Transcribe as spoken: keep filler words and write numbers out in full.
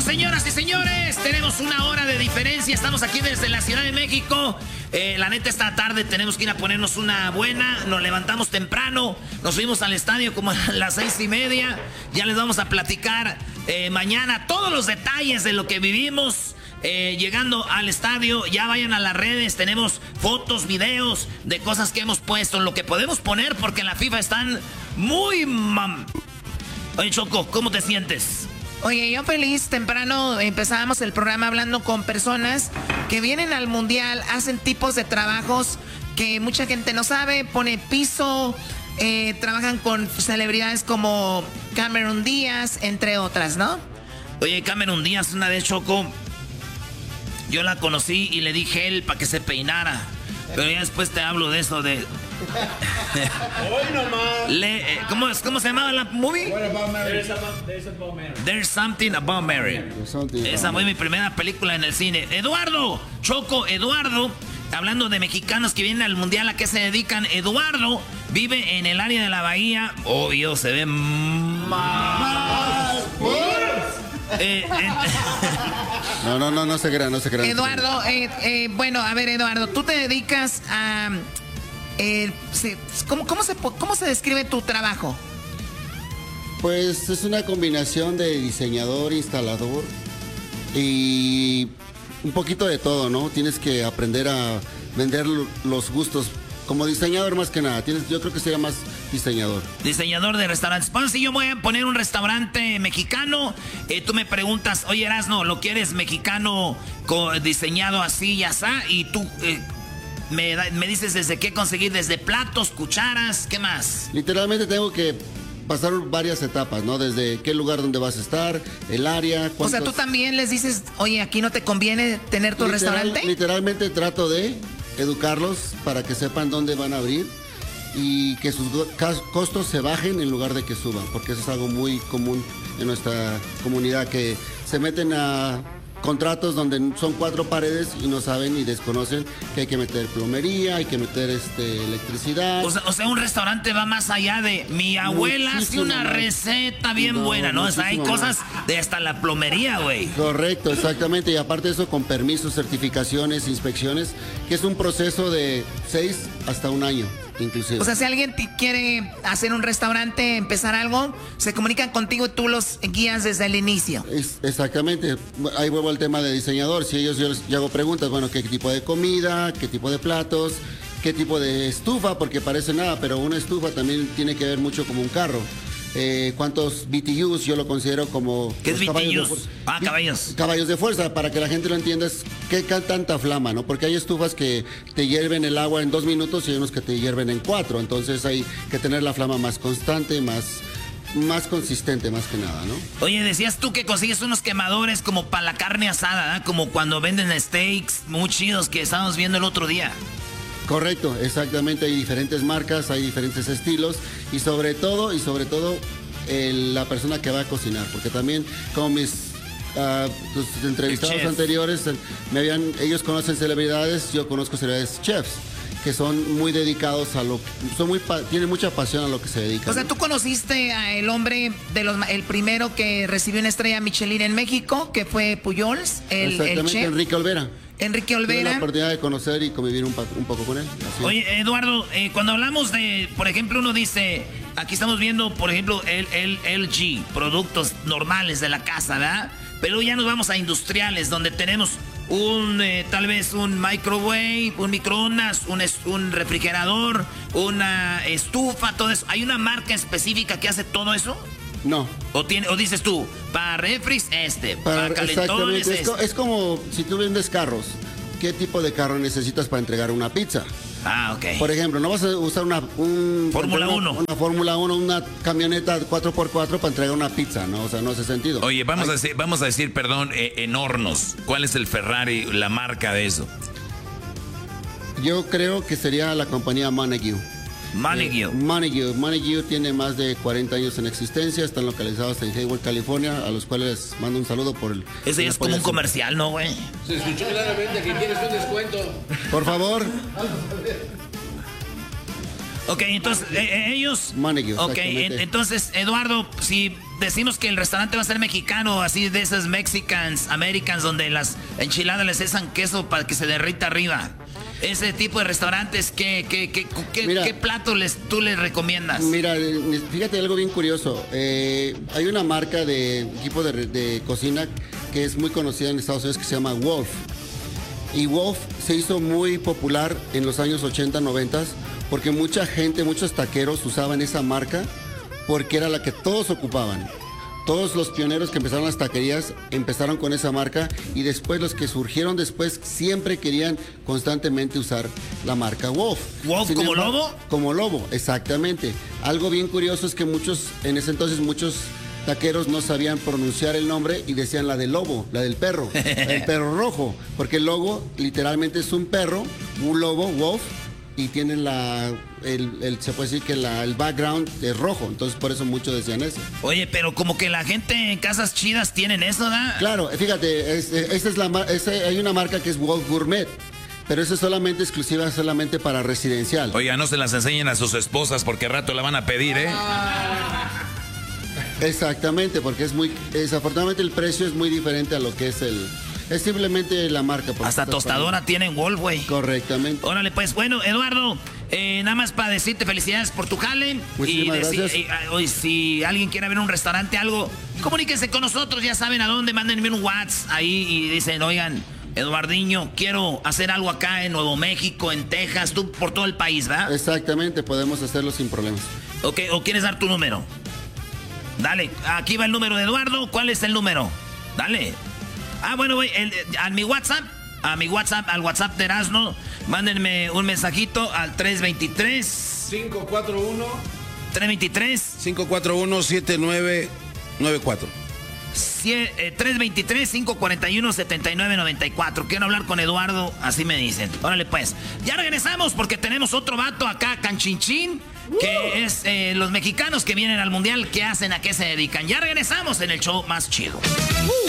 señoras y señores, tenemos una hora de diferencia, estamos aquí desde la Ciudad de México. Eh, la neta, esta tarde tenemos que ir a ponernos una buena, nos levantamos temprano, nos fuimos al estadio como a las seis y media, ya les vamos a platicar eh, mañana todos los detalles de lo que vivimos. Eh, llegando al estadio, ya vayan a las redes, tenemos fotos, videos de cosas que hemos puesto, lo que podemos poner, porque en la FIFA están muy mam... Oye, Choco, ¿cómo te sientes? Oye, yo feliz, temprano empezábamos el programa hablando con personas que vienen al Mundial, hacen tipos de trabajos que mucha gente no sabe, pone piso, eh, trabajan con celebridades como Cameron Díaz, entre otras, ¿no? Oye, Cameron Díaz, una vez, Choco, yo la conocí y le di gel para que se peinara, pero ya después te hablo de eso de... Hoy nomás. Le, eh, ¿cómo, ¿Cómo se llamaba la movie? There's, about, there's, about Mary. There's Something About Mary. Esa fue mi primera película en el cine. Eduardo, Choco, Eduardo, hablando de mexicanos que vienen al mundial, ¿a qué se dedican? Eduardo vive en el área de la bahía. Obvio, se ve más. Eh, eh. No, no, no, no se crean, no se crean. Eduardo, eh, eh, bueno, a ver, Eduardo, tú te dedicas a... Eh, se, ¿cómo, cómo, se, ¿Cómo se describe tu trabajo? Pues es una combinación de diseñador, instalador y un poquito de todo, ¿no? Tienes que aprender a vender los gustos. Como diseñador más que nada, tienes, yo creo que sería más diseñador. Diseñador de restaurantes. Pues si yo voy a poner un restaurante mexicano, eh, tú me preguntas, oye Erasno, ¿lo quieres mexicano diseñado así y así? Y tú... Eh, Me, me dices desde qué conseguir, desde platos, cucharas, ¿qué más? Literalmente tengo que pasar varias etapas, ¿no? Desde qué lugar donde vas a estar, el área. O sea, tú también les dices, oye, aquí no te conviene tener tu Literal, restaurante. Literalmente trato de educarlos para que sepan dónde van a abrir y que sus costos se bajen en lugar de que suban, porque eso es algo muy común en nuestra comunidad, que se meten a contratos donde son cuatro paredes y no saben y desconocen que hay que meter plomería, hay que meter este electricidad. O sea, o sea un restaurante va más allá de mi abuela hace una más. receta bien no, buena, ¿no? O sea, hay cosas más. de hasta la plomería, güey. Correcto, exactamente. Y aparte de eso, con permisos, certificaciones, inspecciones, que es un proceso de seis hasta un año. Inclusive. O sea, si alguien te quiere hacer un restaurante, empezar algo, se comunican contigo y tú los guías desde el inicio. Es, exactamente. Ahí vuelvo al tema de diseñador. Si ellos yo les yo hago preguntas, bueno, ¿qué tipo de comida? ¿Qué tipo de platos? ¿Qué tipo de estufa? Porque parece nada, pero una estufa también tiene que ver mucho como un carro. Eh, ¿Cuántos B T Us? Yo lo considero como... ¿Qué es B T Us? Ah, caballos. Caballos de fuerza, para que la gente lo entienda, es qué tanta flama, ¿no? Porque hay estufas que te hierven el agua en dos minutos y hay unos que te hierven en cuatro. Entonces hay que tener la flama más constante, más, más consistente, más que nada, ¿no? Oye, decías tú que consigues unos quemadores como para la carne asada, ¿eh? Como cuando venden steaks muy chidos que estábamos viendo el otro día. Correcto, exactamente, hay diferentes marcas, hay diferentes estilos y sobre todo, y sobre todo el, la persona que va a cocinar, porque también como mis uh, los entrevistados anteriores, me habían, ellos conocen celebridades, yo conozco celebridades chefs, que son muy dedicados a lo son muy tienen mucha pasión a lo que se dedican. O sea, tú conociste al hombre de los el primero que recibió una estrella Michelin en México, que fue Pujols, el, Exactamente, el chef. Enrique Olvera. Enrique Olvera. Tuve la oportunidad de conocer y convivir un, un poco con él. Así Oye, Eduardo, eh, cuando hablamos de, por ejemplo, uno dice, aquí estamos viendo, por ejemplo, el, el L G, productos normales de la casa, ¿verdad? Pero ya nos vamos a industriales, donde tenemos un, eh, tal vez un microwave, un microondas, un, un refrigerador, una estufa, todo eso. ¿Hay una marca específica que hace todo eso? No. O, tiene, o dices tú, para refris este, para, para calentones es, este. co es como si tú vendes carros. ¿Qué tipo de carro necesitas para entregar una pizza? Ah, ok. Por ejemplo, no vas a usar una... Un, Fórmula uno. Una, una Fórmula uno, una camioneta cuatro por cuatro para entregar una pizza, ¿no? O sea, no hace sentido. Oye, vamos, Hay... a, decir, vamos a decir, perdón, eh, en hornos. ¿Cuál es el Ferrari, la marca de eso? Yo creo que sería la compañía Montague. Montague. Eh, Montague. Montague tiene más de cuarenta años en existencia, están localizados en Hayward, California, a los cuales mando un saludo por el... Ese ya es como un comercial, ¿no, güey? Se escuchó claramente que quieres un descuento. Por favor. Ok, entonces eh, ellos... Montague, ok, exactamente. entonces, Eduardo, si decimos que el restaurante va a ser mexicano, así de esas Mexicans, Americans, donde las enchiladas les echan queso para que se derrita arriba. Ese tipo de restaurantes, ¿qué, qué, qué, qué, Mira, qué plato les, tú les recomiendas? Mira, eh, fíjate algo bien curioso. Eh, hay una marca de equipo de, de cocina que es muy conocida en Estados Unidos que se llama Wolf. Y Wolf se hizo muy popular en los años ochenta, noventa, porque mucha gente, muchos taqueros usaban esa marca porque era la que todos ocupaban. Todos los pioneros que empezaron las taquerías empezaron con esa marca y después los que surgieron después siempre querían constantemente usar la marca Wolf. ¿Wolf Sin como embargo, lobo? Como lobo, exactamente. Algo bien curioso es que muchos, en ese entonces muchos taqueros no sabían pronunciar el nombre y decían la del lobo, la del perro, la del perro rojo, porque el logo literalmente es un perro, un lobo, Wolf, y tienen la, el, el- se puede decir que la, el background es rojo, entonces por eso muchos decían eso. Oye, pero como que la gente en casas chidas tienen eso, ¿da? Claro, fíjate, es- eh, esta es la, mar- esa- hay una marca que es Wolf Gourmet, pero esa es solamente exclusiva solamente para residencial. Oiga, no se las enseñen a sus esposas porque rato la van a pedir, ¿eh? Exactamente, porque es muy, desafortunadamente el precio es muy diferente a lo que es el, es simplemente la marca. porque Hasta está tostadora tienen Wolf, güey. para- Correctamente. Órale, pues, bueno, Eduardo, eh, nada más para decirte felicidades por tu jale. Muchísimas y decir- gracias. y, ah, oye, si alguien quiere ver un restaurante, algo, comuníquense con nosotros, ya saben a dónde, mándenme un WhatsApp ahí y dicen, oigan, Eduardiño, quiero hacer algo acá en Nuevo México, en Texas, tú por todo el país, ¿verdad? Exactamente, podemos hacerlo sin problemas. Ok, ¿o quieres dar tu número? Dale, aquí va el número de Eduardo. ¿Cuál es el número? Dale. Ah, bueno, güey, el- a mi WhatsApp, a mi WhatsApp, al WhatsApp de Erasmo, mándenme un mensajito al tres veintitrés, cinco cuatro uno, tres veintitrés, cinco cuatro uno, siete nueve nueve cuatro. cie- eh, tres veintitrés, cinco cuarenta y uno, setenta y nueve noventa y cuatro. Quiero hablar con Eduardo, así me dicen. Órale, pues. Ya regresamos porque tenemos otro vato acá, Canchinchín, que es eh, los mexicanos que vienen al mundial, ¿qué hacen? ¿A qué se dedican? Ya regresamos en el show más chido.